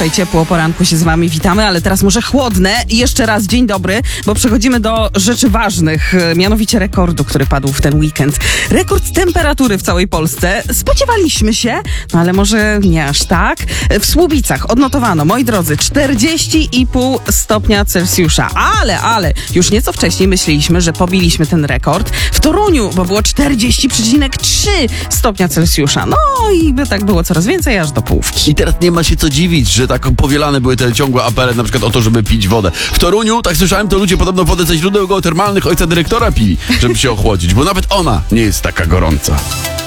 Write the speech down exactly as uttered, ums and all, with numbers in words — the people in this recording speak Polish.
zazwyczaj ciepło o poranku się z wami witamy, ale teraz może chłodne. I jeszcze raz dzień dobry, bo przechodzimy do rzeczy ważnych, mianowicie rekordu, który padł w ten weekend. Rekord temperatury w całej Polsce. Spodziewaliśmy się, no ale może nie aż tak. W Słubicach odnotowano, moi drodzy, czterdzieści i pół stopnia Celsjusza. Ale, ale, już nieco wcześniej myśleliśmy, że pobiliśmy ten rekord. W Toruniu, bo było czterdzieści przecinek trzy stopnia Celsjusza. No i by tak było coraz więcej, aż do połówki. I teraz nie ma się co dziwić, że tak powielane były te ciągłe apele na przykład o to, żeby pić wodę. W Toruniu, tak słyszałem, to ludzie podobno wodę ze źródeł geotermalnych ojca dyrektora pili, żeby się ochłodzić, bo nawet ona nie jest taka gorąca.